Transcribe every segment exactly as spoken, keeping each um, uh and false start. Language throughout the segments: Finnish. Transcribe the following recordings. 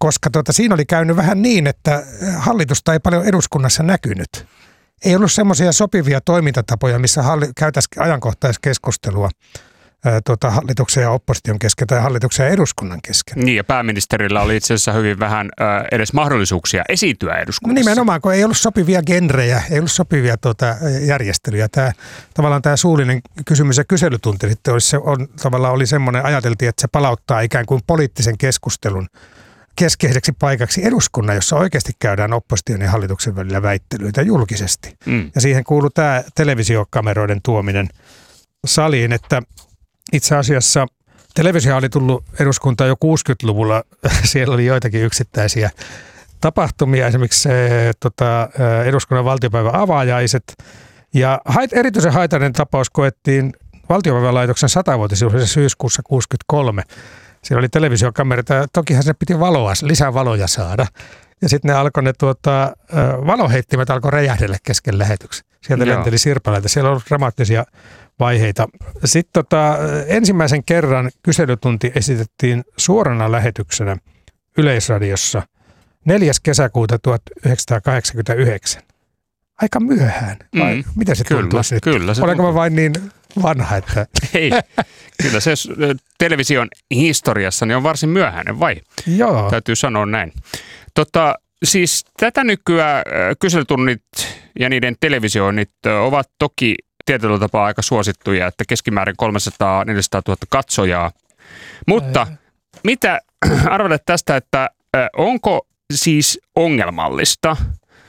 koska tuota, siinä oli käynyt vähän niin, että hallitusta ei paljon eduskunnassa näkynyt. Ei ollut semmoisia sopivia toimintatapoja, missä halli- käytäisiin ajankohtaiskeskustelua ää, tuota, hallituksen ja opposition kesken tai hallituksen ja eduskunnan kesken. Niin, ja pääministerillä oli itse asiassa hyvin vähän äh, edes mahdollisuuksia esiintyä eduskunnassa. Nimenomaan, kun ei ollut sopivia genrejä, ei ollut sopivia tuota, järjestelyjä. Tämä, tavallaan tämä suullinen kysymys ja kyselytunti sitten olisi, se on, tavallaan oli semmoinen, ajateltiin, että se palauttaa ikään kuin poliittisen keskustelun keskeiseksi paikaksi eduskunnan, jossa oikeasti käydään opposition ja hallituksen välillä väittelyitä julkisesti. Mm. Ja siihen kuuluu tämä televisiokameroiden tuominen saliin, että itse asiassa televisio oli tullut eduskuntaan jo kuusikymmentäluvulla. Siellä oli joitakin yksittäisiä tapahtumia, esimerkiksi se, tota, eduskunnan valtiopäivän avaajaiset. Ja hait, erityisen haitainen tapaus koettiin valtiopäivälaitoksen satavuotisjuhlassa syyskuussa kuusikymmentäkolme. Siellä oli televisiokamerat ja tokihan se piti valoa, lisää valoja saada. Ja sitten ne alkoi ne tuota, valoheittimet alkoi räjähdellä kesken lähetyksen. Sieltä Joo. lenteli sirpaleita. Siellä on ollut dramaattisia vaiheita. Sitten tota, ensimmäisen kerran kyselytunti esitettiin suorana lähetyksenä Yleisradiossa neljäs kesäkuuta tuhatyhdeksänsataakahdeksankymmentäyhdeksän. Aika myöhään. Vai mm. miten se tuntuu nyt? Kyllä. Se Olenko mä vain niin vanha, että... Ei, kyllä se television historiassa niin on varsin myöhäinen, vai? Joo. Täytyy sanoa näin. Tota, siis tätä nykyään kyselytunnit ja niiden televisioinnit ovat toki tietyllä tapaa aika suosittuja, että keskimäärin kolmesataa neljäsataa tuhatta katsojaa. Mutta Ei. mitä arvelet tästä, että onko siis ongelmallista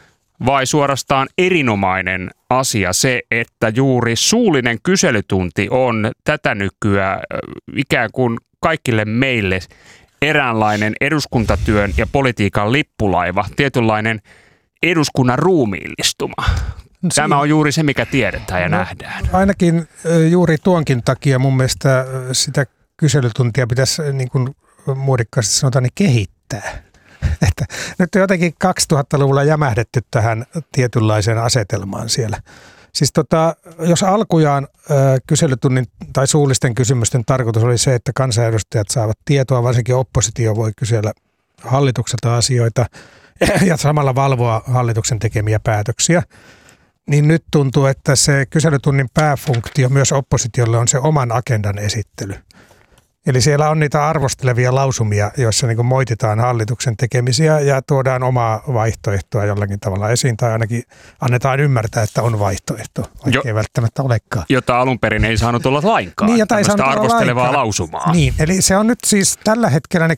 vai suorastaan erinomainen asia se, että juuri suullinen kyselytunti on tätä nykyään ikään kuin kaikille meille eräänlainen eduskuntatyön ja politiikan lippulaiva, tietynlainen eduskunnan ruumiillistuma? Tämä on juuri se, mikä tiedetään ja no, nähdään. Ainakin juuri tuonkin takia mun mielestä sitä kyselytuntia pitäisi niin kuin muodikkaasti sanotaan niin kehittää. Että nyt on jotenkin kaksituhattaluvulla jämähdetty tähän tietynlaiseen asetelmaan siellä. Siis tota, jos alkujaan ö, kyselytunnin tai suullisten kysymysten tarkoitus oli se, että kansanedustajat saavat tietoa, varsinkin oppositio voi kysellä hallitukselta asioita ja samalla valvoa hallituksen tekemiä päätöksiä, niin nyt tuntuu, että se kyselytunnin pääfunktio myös oppositiolle on se oman agendan esittely. Eli siellä on niitä arvostelevia lausumia, joissa niin kuin moititaan hallituksen tekemisiä ja tuodaan omaa vaihtoehtoa jollakin tavalla esiin, tai ainakin annetaan ymmärtää, että on vaihtoehto, vaikka ei välttämättä olekaan. Jota alun perin ei saanut olla lainkaan, niin, tämmöistä arvostelevaa lainkaan. Lausumaa. Niin, eli se on nyt siis tällä hetkellä, ne,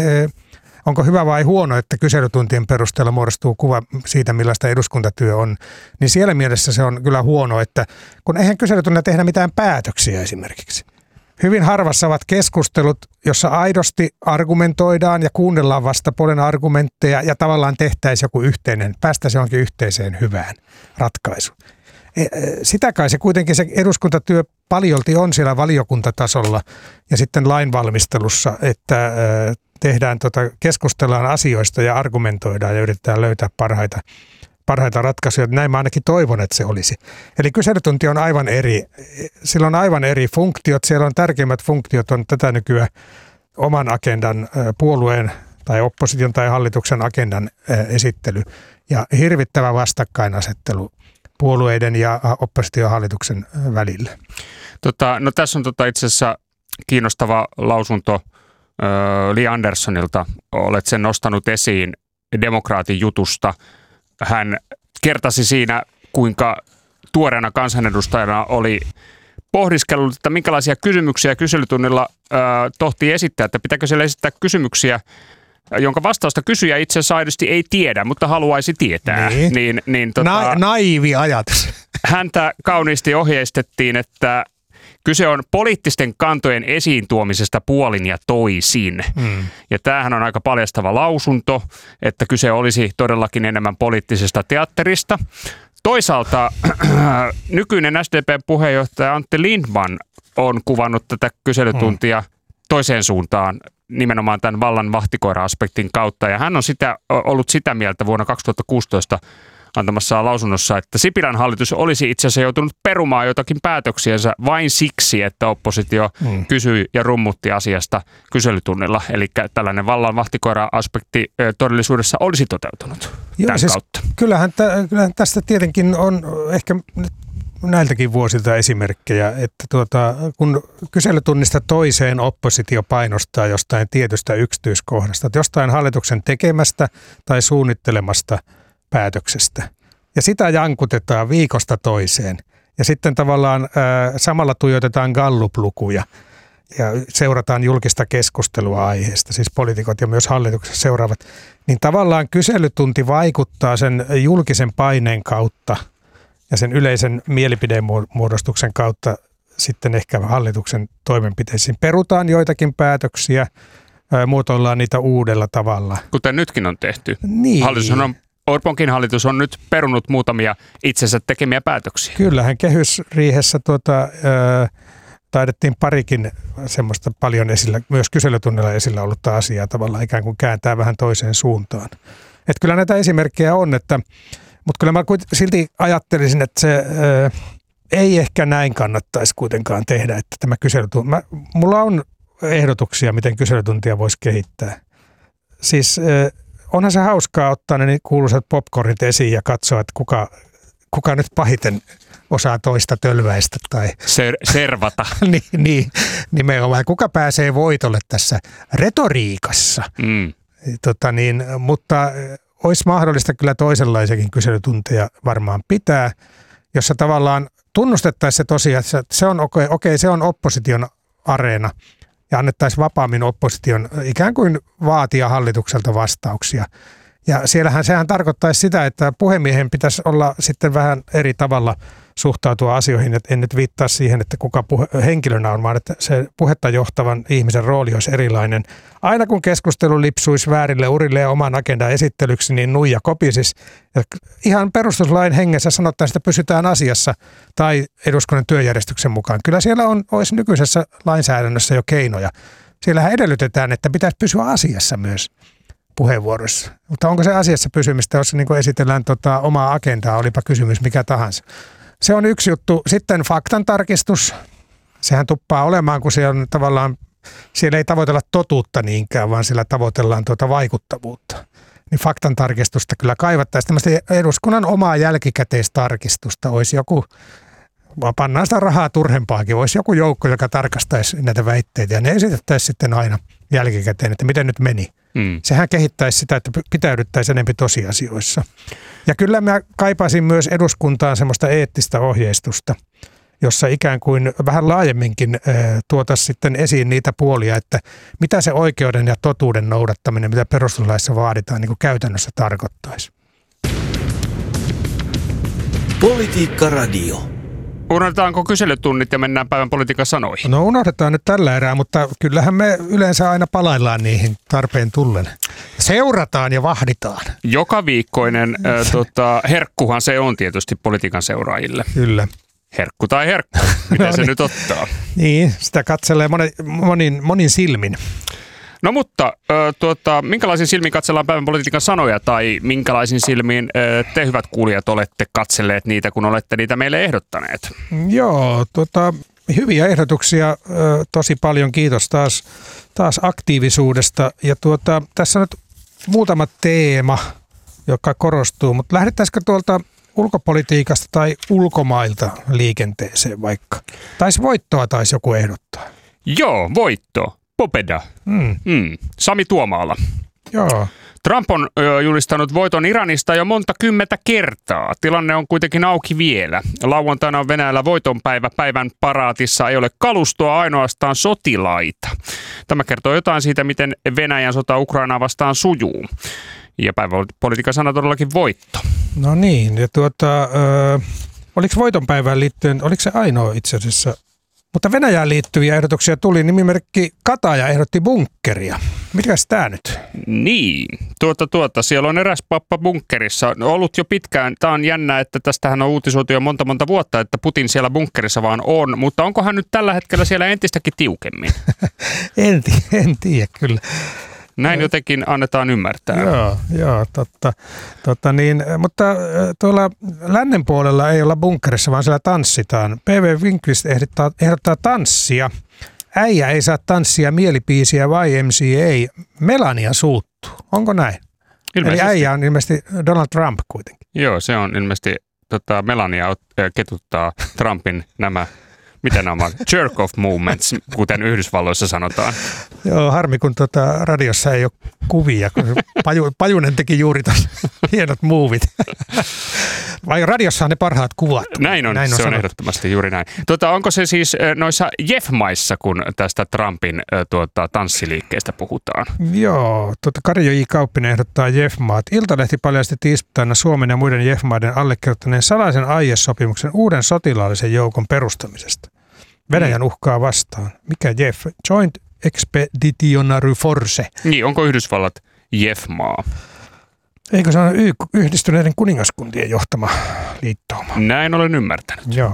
onko hyvä vai huono, että kyselytuntien perusteella muodostuu kuva siitä, millaista eduskuntatyö on, niin siellä mielessä se on kyllä huono, että kun eihän kyselytunnilla tehdä mitään päätöksiä esimerkiksi. Hyvin harvassa ovat keskustelut, jossa aidosti argumentoidaan ja kuunnellaan vastapuolen argumentteja ja tavallaan tehtäisiin joku yhteinen, päästäisiin johonkin yhteiseen hyvään ratkaisuun. Sitä kai se kuitenkin se eduskuntatyö paljolti on siellä valiokuntatasolla ja sitten lainvalmistelussa, että tehdään tota, keskustellaan asioista ja argumentoidaan ja yritetään löytää parhaita parhaita ratkaisuja. Näin mä ainakin toivon, että se olisi. Eli kyselytunti on aivan eri, sillä on aivan eri funktiot. Siellä on tärkeimmät funktiot on tätä nykyään oman agendan, puolueen tai opposition tai hallituksen agendan esittely ja hirvittävä vastakkainasettelu puolueiden ja opposition hallituksen välillä. Tota, no tässä on tota itse asiassa kiinnostava lausunto äh, Li Anderssonilta. Olet sen nostanut esiin Demokraatin jutusta. Hän kertasi siinä, kuinka tuoreena kansanedustajana oli pohdiskellut, että minkälaisia kysymyksiä kyselytunnilla ö, tohtii esittää, että pitääkö siellä esittää kysymyksiä, jonka vastausta kysyjä itse asiassa aidosti ei tiedä, mutta haluaisi tietää. Niin. Niin, niin, tota, Na- naivi ajatus. Häntä kauniisti ohjeistettiin, että kyse on poliittisten kantojen esiin tuomisesta puolin ja toisin. Mm. Ja tämähän on aika paljastava lausunto, että kyse olisi todellakin enemmän poliittisesta teatterista. Toisaalta nykyinen S D P-puheenjohtaja Antti Lindtman on kuvannut tätä kyselytuntia mm. toiseen suuntaan nimenomaan tämän vallan vahtikoira-aspektin kautta. Ja hän on sitä, ollut sitä mieltä vuonna kaksituhattakuusitoista antamassaan lausunnossa, että Sipilän hallitus olisi itse asiassa joutunut perumaan jotakin päätöksiänsä vain siksi, että oppositio hmm. kysyi ja rummutti asiasta kyselytunnilla. Eli tällainen vallan vahtikoira-aspekti todellisuudessa olisi toteutunut Joo, tämän siis kautta. Kyllähän, tä, kyllähän tästä tietenkin on ehkä näiltäkin vuosilta esimerkkejä, että tuota, kun kyselytunnista toiseen oppositio painostaa jostain tietystä yksityiskohdasta, jostain hallituksen tekemästä tai suunnittelemasta päätöksestä. Ja sitä jankutetaan viikosta toiseen. Ja sitten tavallaan ää, samalla tuijotetaan Gallup-lukuja ja seurataan julkista keskustelua aiheesta, siis poliitikot ja myös hallituksessa seuraavat. Niin tavallaan kyselytunti vaikuttaa sen julkisen paineen kautta ja sen yleisen mielipidemuodostuksen kautta sitten ehkä hallituksen toimenpiteisiin. Perutaan joitakin päätöksiä, ää, muotoillaan niitä uudella tavalla. Kuten nytkin on tehty. Niin. Hallitus on, Orponkin hallitus on nyt perunut muutamia itsensä tekemiä päätöksiä. Kyllähän kehysriihessä tuota, ää, taidettiin parikin semmoista paljon esillä, myös kyselytunnilla esillä ollutta asiaa tavallaan ikään kuin kääntää vähän toiseen suuntaan. Että kyllä näitä esimerkkejä on, että mutta kyllä mä silti ajattelisin, että se ää, ei ehkä näin kannattaisi kuitenkaan tehdä, että tämä kyselytunti. Mä, mulla on ehdotuksia, miten kyselytuntia voisi kehittää. Siis ää, onhan se hauskaa ottaa ne kuuluisat popcornit esiin ja katsoa, että kuka, kuka nyt pahiten osaa toista tölväistä tai Ser- servata. niin, niin, nimenomaan. Kuka pääsee voitolle tässä retoriikassa. Mm. Tota niin, mutta olisi mahdollista kyllä toisenlaisiakin kyselytunteja varmaan pitää, jossa tavallaan tunnustettaisiin se tosiaan, että se on okei, okay, se on opposition areena ja annettaisiin vapaammin opposition ikään kuin vaatia hallitukselta vastauksia. Ja siellähän sehän tarkoittaisi sitä, että puhemiehen pitäisi olla sitten vähän eri tavalla suhtautua asioihin. Et en nyt viittaa siihen, että kuka puhe, henkilönä on, vaan että se puhetta johtavan ihmisen rooli olisi erilainen. Aina kun keskustelu lipsuisi väärille urille ja oman agendan esittelyksi, niin nuija kopisis. Ja ihan perustuslain hengessä sanottaisiin, että pysytään asiassa tai eduskunnan työjärjestyksen mukaan. Kyllä siellä on, olisi nykyisessä lainsäädännössä jo keinoja. Siellähän edellytetään, että pitäisi pysyä asiassa myös puheenvuorossa. Mutta onko se asiassa pysymistä, jos niin kuin esitellään tota omaa agendaa, olipa kysymys mikä tahansa. Se on yksi juttu. Sitten faktan tarkistus. Sehän tuppaa olemaan, kun se on tavallaan, siellä ei tavoitella totuutta niinkään, vaan siellä tavoitellaan tuota vaikuttavuutta. Niin faktan tarkistusta kyllä kaivattaisiin. Tällaista eduskunnan omaa jälkikäteistarkistusta olisi joku, pannaan sitä rahaa turhempaakin, olisi joku joukko, joka tarkastaisi näitä väitteitä ja ne esitettäisiin sitten aina jälkikäteen, että miten nyt meni. Mm. Sehän kehittäisi sitä, että pitäydyttäisiin enemmän tosiasioissa. Ja kyllä mä kaipaisin myös eduskuntaan semmoista eettistä ohjeistusta, jossa ikään kuin vähän laajemminkin tuotaisiin sitten esiin niitä puolia, että mitä se oikeuden ja totuuden noudattaminen, mitä perustuslaissa vaaditaan, niin kuin käytännössä tarkoittaisi. Politiikka Radio. Unohdetaanko kyselytunnit ja mennään päivän politiikan sanoihin? No unohdetaan nyt tällä erää, mutta kyllähän me yleensä aina palaillaan niihin tarpeen tullen. Seurataan ja vahditaan. Joka viikkoinen äh, tota, herkkuhan se on tietysti politiikan seuraajille. Kyllä. Herkku tai herkku, miten no se niin. nyt ottaa? Niin, sitä katselee monin, monin, monin silmin. No mutta äh, tuota, minkälaisin silmin katsellaan päivän politiikan sanoja tai minkälaisin silmin äh, te hyvät kuulijat olette katselleet niitä, kun olette niitä meille ehdottaneet? Joo, tota, hyviä ehdotuksia, äh, tosi paljon kiitos taas, taas aktiivisuudesta ja tuota, tässä nyt muutama teema, joka korostuu, mutta lähdettäisikö tuolta ulkopolitiikasta tai ulkomailta liikenteeseen vaikka? Taisi voittoa taisi joku ehdottaa. Joo, voitto. Popeda. Mm. Mm. Sami Tuomaala. Joo. Trump on ö, julistanut voiton Iranista jo monta kymmentä kertaa. Tilanne on kuitenkin auki vielä. Lauantaina on Venäjällä voitonpäivä. Päivän paraatissa ei ole kalustoa, ainoastaan sotilaita. Tämä kertoo jotain siitä, miten Venäjän sota Ukrainaa vastaan sujuu. Ja päivänpolitiikan sana todellakin voitto. No niin, ja tuota, ö, oliko voitonpäivään liittyen, oliko se ainoa itse asiassa? Mutta Venäjään liittyviä ehdotuksia tuli, nimimerkki Kataja ehdotti bunkkeria. Mitäs tää nyt? Niin, tuota tuota, siellä on eräs pappa bunkkerissa. No, ollut jo pitkään, tää on jännä, että tästähän on uutisoitu jo monta monta vuotta, että Putin siellä bunkkerissa vaan on, mutta onkohan nyt tällä hetkellä siellä entistäkin tiukemmin? en, en tiedä kyllä. Näin jotenkin annetaan ymmärtää. Joo, joo totta. totta niin, mutta tuolla lännen puolella ei olla bunkkerissa, vaan siellä tanssitaan. P V Winkvist ehdottaa, ehdottaa tanssia. Äijä ei saa tanssia, mielipiisiä Y M C A. Melania suuttuu. Onko näin? Ilmeisesti. Eli äijä on ilmeisesti Donald Trump kuitenkin. Joo, se on ilmeisesti, tota, Melania ketuttaa Trumpin nämä, mitä nämä ovat, jerk off movements, kuten Yhdysvalloissa sanotaan. Joo, harmi kun tota, radiossa ei ole kuvia, kun Paju, Pajunen teki juuri taas hienot muuvit. Vai radiossahan ne parhaat kuvat? Näin on, näin on se on ehdottomasti juuri näin. Tuota, onko se siis noissa J E F-maissa, kun tästä Trumpin tuota, tanssiliikkeestä puhutaan? Joo, tuota, Kari J. Kauppinen ehdottaa J E F-maat. Iltalehti paljasti tiistaina Suomen ja muiden J E F-maiden allekirjoittaneen salaisen aiesopimuksen uuden sotilaallisen joukon perustamisesta. Venäjän uhkaa vastaan. Mikä J E F? Joint Expeditionary Force. Niin, onko Yhdysvallat J E F-maa? Eikö se ole yhdistyneiden kuningaskuntien johtama liittouma? Näin olen ymmärtänyt. Joo.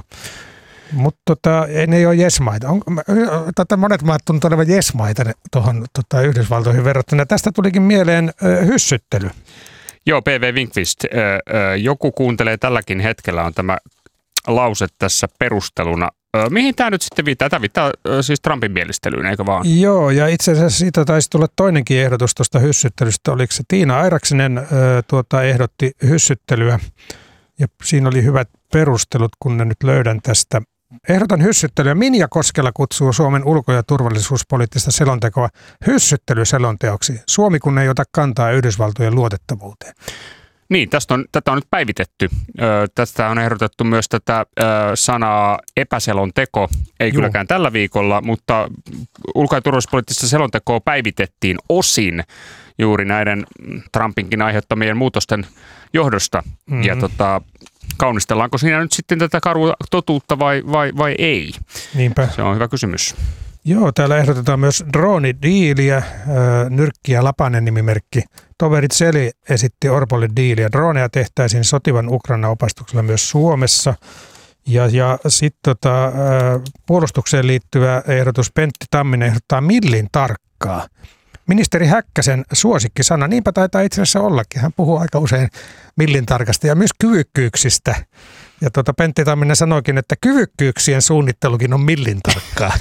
Mutta tota, ne ei ole jes-maita. On, tota, monet maat tuntuu olevan jes-maita tuohon tota, Yhdysvaltoihin verrattuna. Tästä tulikin mieleen ö, hyssyttely. Joo, P V Winkvist. Ö, ö, joku kuuntelee tälläkin hetkellä, on tämä lause tässä perusteluna. Ö, mihin tämä nyt sitten viittaa? Tämä viittaa ö, siis Trumpin mielistelyyn, eikö vaan? Joo, ja itse asiassa siitä taisi tulla toinenkin ehdotus tuosta hyssyttelystä. Oliko se Tiina Airaksinen ö, tuota, ehdotti hyssyttelyä, ja siinä oli hyvät perustelut, kun ne nyt löydän tästä. Ehdotan hyssyttelyä. Minja Koskela kutsuu Suomen ulko- ja turvallisuuspoliittista selontekoa hyssyttelyselonteoksi. Suomi kun ei ota kantaa Yhdysvaltojen luotettavuuteen. Niin, tästä on, tätä on nyt päivitetty. Ö, tästä on ehdotettu myös tätä ö, sanaa epäselonteko. Ei Joo. kylläkään tällä viikolla, mutta ulko- ja turvallisuuspoliittista selontekoa päivitettiin osin juuri näiden Trumpinkin aiheuttamien muutosten johdosta. Mm-hmm. Ja tota, kaunistellaanko siinä nyt sitten tätä karua totuutta vai, vai, vai ei? Niinpä. Se on hyvä kysymys. Joo, täällä ehdotetaan myös droonidiiliä, Nyrkki ja Lapanen nimimerkki. Toverit Seli esitti Orpolle diiliä. Droneja tehtäisiin sotivan Ukraina-opastuksella myös Suomessa. Ja, ja sitten tota, puolustukseen liittyvä ehdotus Pentti Tamminen ehdottaa millin tarkkaa. Ministeri Häkkäsen suosikkisana, niinpä taitaa itse asiassa ollakin. Hän puhuu aika usein millin tarkasta ja myös kyvykkyyksistä. Ja tuota Pentti Tamminen sanoikin, että kyvykkyyksien suunnittelukin on millin tarkkaa.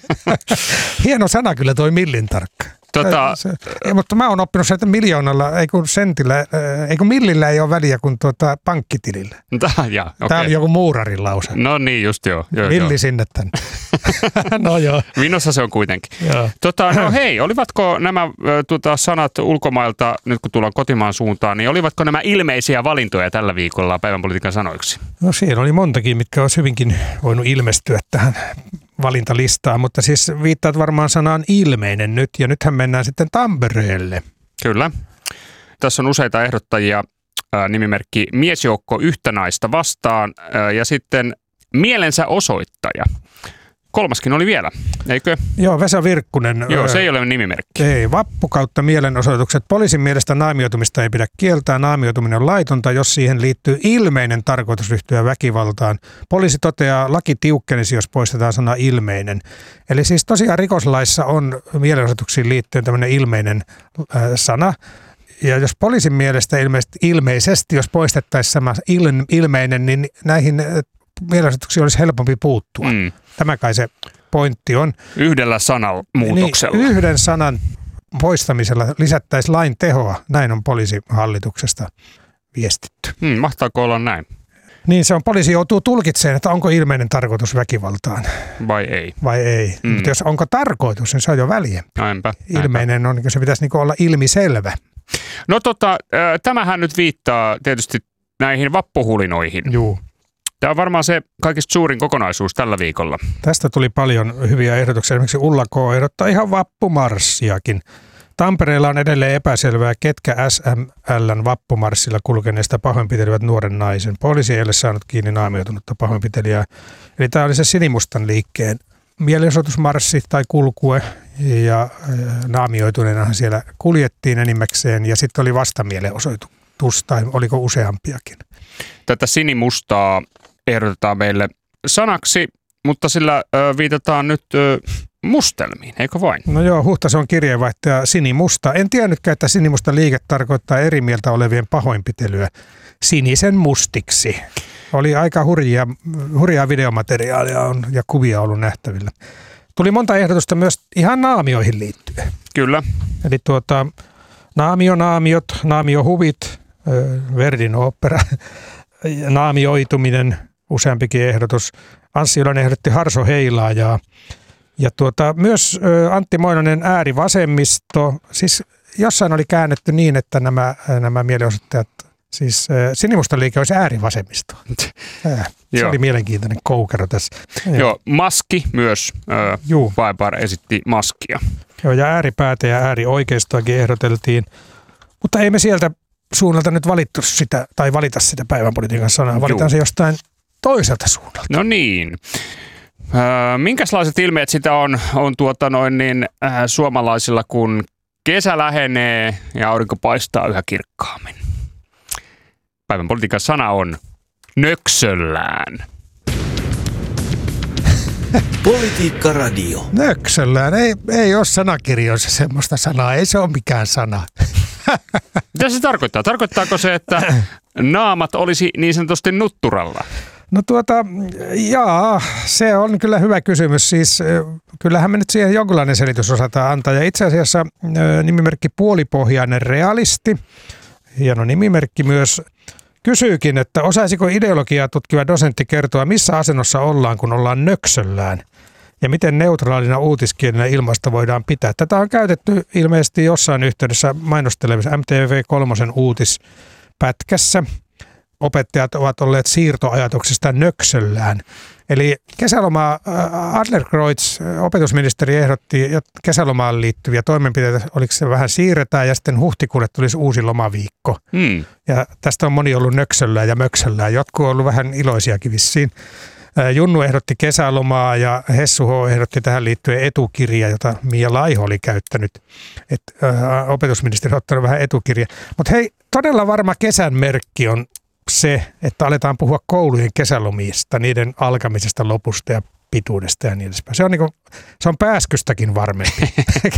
Hieno sana kyllä toi millin tarkka. Tota, se, ei, mutta mä oon oppinut se, että miljoonalla, ei kun sentillä, ei kun millillä ei ole väliä kuin tuota pankkitilillä. Tää, ja, okay. Tämä on joku muurarin lause. No niin, just joo. joo Milli joo. sinne tänne. No joo. Vinossa se on kuitenkin. Joo. Tota, no hei, olivatko nämä tuota, sanat ulkomailta, nyt kun tullaan kotimaan suuntaan, niin olivatko nämä ilmeisiä valintoja tällä viikolla päivän politiikan sanoiksi? No siinä oli montakin, mitkä olisi hyvinkin voinut ilmestyä tähän valintalistaa, mutta siis viittaat varmaan sanaan ilmeinen nyt, ja nythän mennään sitten Tampereelle. Kyllä. Tässä on useita ehdottajia, ää, nimimerkki miesjoukko yhtä naista vastaan, ää, ja sitten mielensä osoittaja. Kolmaskin oli vielä, eikö? Joo, Vesa Virkkunen. Joo, se ei ole nimimerkki. Ei, vappu kautta mielenosoitukset. Poliisin mielestä naamioitumista ei pidä kieltää. Naamioituminen on laitonta, jos siihen liittyy ilmeinen tarkoitus ryhtyä väkivaltaan. Poliisi toteaa, laki tiukkenisi, jos poistetaan sana ilmeinen. Eli siis tosiaan rikoslaissa on mielenosoituksiin liittyen tämmöinen ilmeinen äh, sana. Ja jos poliisin mielestä ilmeisesti, ilmeisesti jos poistettaisiin sama il, ilmeinen, niin näihin äh, mielenosoituksiin olisi helpompi puuttua. Mm. Tämä kai se pointti on. Yhdellä sanan muutoksella. Niin, yhden sanan poistamisella lisättäisiin lain tehoa. Näin on poliisihallituksesta viestitty. Hmm, mahtaako olla näin? Niin se on, poliisi joutuu tulkitsemaan, että onko ilmeinen tarkoitus väkivaltaan. Vai ei. Vai ei. Hmm. Mutta jos onko tarkoitus, niin se on jo väliä. Näinpä. Ilmeinen on, se pitäisi niinku olla ilmiselvä. No tota, tämähän nyt viittaa tietysti näihin vappuhulinoihin. Juu. Tämä on varmaan se kaikista suurin kokonaisuus tällä viikolla. Tästä tuli paljon hyviä ehdotuksia. Esimerkiksi Ulla K. ehdottaa ihan vappumarssiakin. Tampereella on edelleen epäselvää, ketkä S M L:n vappumarssilla kulkeneista pahoinpitelivät nuoren naisen. Poliisi ei ole saanut kiinni naamioitunutta pahoinpitelijää. Eli tämä oli se Sinimustan liikkeen mielenosoitusmarssi tai kulkue. Ja naamioituneenahan siellä kuljettiin enimmäkseen. Ja sitten oli vastamielenosoitus, tai oliko useampiakin. Tätä sinimustaa ehdotetaan meille sanaksi, mutta sillä ö, viitataan nyt ö, mustelmiin, eikö vain? No joo, Huhtason kirjeenvaihtaja Sinimusta. En tiennytkään, että sinimusta liike tarkoittaa eri mieltä olevien pahoinpitelyä sinisen mustiksi. Oli aika hurjia, hurjaa videomateriaalia on, ja kuvia ollut nähtävillä. Tuli monta ehdotusta myös ihan naamioihin liittyen. Kyllä. Eli tuota, naamionaamiot, naamiohuvit, Verdin opera, naamioituminen, useampikin ehdotus. Anssi Ylönen ehdotti Harso Heilaajaa. Ja tuota, myös Antti Moinonen äärivasemmisto. Siis jossain oli käännetty niin, että nämä, nämä mielenosoittajat, siis Sinimustan liike olisi äärivasemmisto. Se oli mielenkiintoinen koukero tässä. Joo, maski myös. Vaipar esitti maskia. Joo, ja ääripäätä ja äärioikeistoakin ehdoteltiin. Mutta ei me sieltä suunnalta nyt valittu sitä, tai valita sitä päivänpolitiikan sanaa. Valitaan Juu. se jostain toiselta suunnalta. No niin. Äh, minkälaiset ilmeet sitä on, on tuota noin niin, äh, suomalaisilla, kun kesä lähenee ja aurinko paistaa yhä kirkkaammin? Päivän politiikan sana on nöksöllään. Politiikka Radio. Nöksöllään. Ei, ei ole sanakirjoissa semmoista sanaa. Ei se ole mikään sana. Mitä se tarkoittaa? Tarkoittaako se, että naamat olisi niin sanotusti nutturalla? No tuota, jaa, se on kyllä hyvä kysymys. Siis kyllähän me nyt siihen jonkinlainen selitys osataan antaa. Ja itse asiassa nimimerkki Puolipohjainen realisti, hieno nimimerkki myös, kysyykin, että osaisiko ideologiaa tutkiva dosentti kertoa, missä asennossa ollaan, kun ollaan nöksöllään, ja miten neutraalina uutiskielenä ilmasta voidaan pitää. Tätä on käytetty ilmeisesti jossain yhteydessä mainostelemisessa M T V kolme uutispätkässä. Opettajat ovat olleet siirtoajatuksesta nöksöllään. Eli kesäloma Adlercreutz, opetusministeri, ehdotti kesälomaan liittyviä toimenpiteitä, oliko se vähän siirretään ja sitten huhtikuulle tulisi uusi lomaviikko. Hmm. Ja tästä on moni ollut nöksöllään ja möksöllään. Jotkut on ollut vähän iloisiakin vissiin. Junnu ehdotti kesälomaa ja Hessu H. ehdotti tähän liittyen etukirja, jota Mia Laiho oli käyttänyt. Et, ä, opetusministeri on ottanut vähän etukirja. Mutta hei, todella varma kesän merkki on se, että aletaan puhua koulujen kesälomista, niiden alkamisesta, lopusta ja pituudesta ja niin edespäin. Se on, niin kuin, se on pääskystäkin varmempi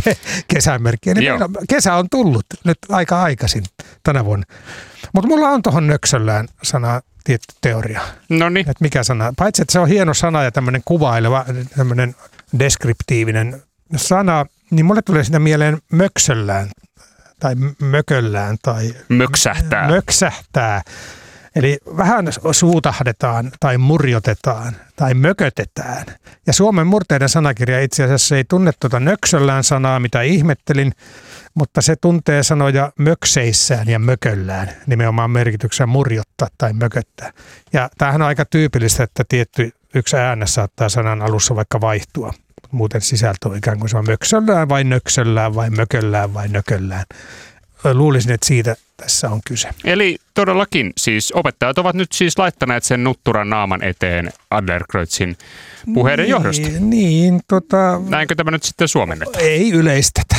kesän merkki. Eli kesä on tullut nyt aika aikaisin tänä vuonna. Mutta mulla on tuohon nöksöllään sana tietty teoria. Noniin. Että mikä sana? Paitsi, että se on hieno sana ja tämmöinen kuvaileva, tämmöinen deskriptiivinen sana, niin mulle tulee sitä mieleen möksöllään tai mököllään tai möksähtää. möksähtää. Eli vähän suutahdetaan tai murjotetaan tai mökötetään. Ja Suomen murteiden sanakirja itse asiassa ei tunne tuota nöksöllään sanaa, mitä ihmettelin, mutta se tuntee sanoja mökseissään ja mököllään, nimenomaan merkityksessä murjottaa tai mököttää. Ja tämähän on aika tyypillistä, että tietty yksi ääne saattaa sanan alussa vaikka vaihtua. Muuten sisältö on ikään kuin se on möksöllään vai nöksöllään vai mököllään vai nököllään. Luulisin, että siitä tässä on kyse. Eli todellakin siis opettajat ovat nyt siis laittaneet sen nutturan naaman eteen Adlercreutzin puheiden niin, johdosta. Niin, tota... Näinkö tämä nyt sitten suomennetaan? Ei yleistetä.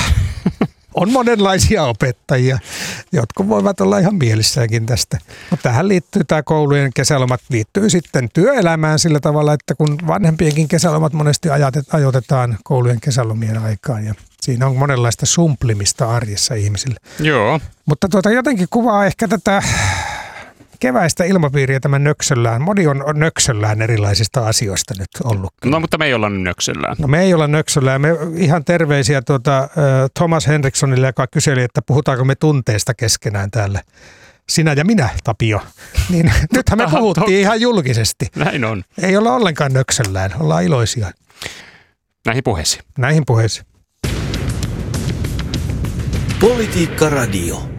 On monenlaisia opettajia, jotka voivat olla ihan mielissäänkin tästä. Mutta tähän liittyy tämä koulujen kesälomat, liittyy sitten työelämään sillä tavalla, että kun vanhempienkin kesälomat monesti ajoitetaan koulujen kesälomien aikaan ja siinä on monenlaista sumplimista arjessa ihmisille. Joo. Mutta tuota, jotenkin kuvaa ehkä tätä keväistä ilmapiiriä tämän nöksöllään. Moni on nöksöllään erilaisista asioista nyt ollut. No, mutta me ei olla nöksöllään. No, me ei olla nöksöllään. Me ihan terveisiä tuota, Thomas Henrikssonille, joka kyseli, että puhutaanko me tunteista keskenään täällä. Sinä ja minä, Tapio. Niin nythän me puhuttiin ihan julkisesti. Näin on. Ei olla ollenkaan nöksöllään. Ollaan iloisia. Näihin puheisiin. Näihin puheisiin. Politiikka Radio.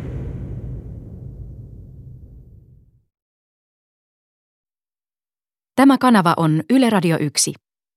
Tämä kanava on Yle Radio yksi.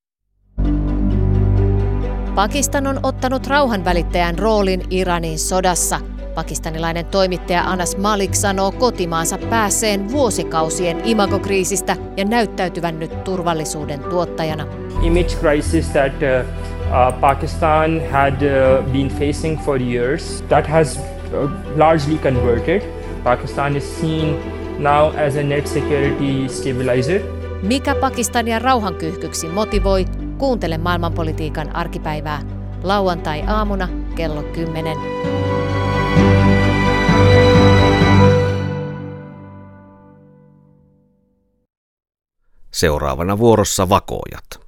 Pakistan on ottanut rauhanvälittäjän roolin Iranin sodassa. Pakistanilainen toimittaja Anas Malik sanoo kotimaansa päässeen vuosikausien imagokriisistä ja näyttäytyvän nyt turvallisuuden tuottajana. Image crisis that uh, uh, Pakistan had uh, been facing for years, that has uh, largely converted. Pakistan is seen now as a net security stabilizer. Mikä Pakistania rauhankyyhkyksi motivoi, Kuuntele maailmanpolitiikan arkipäivää lauantai-aamuna kello kymmenen. Seuraavana vuorossa vakoojat.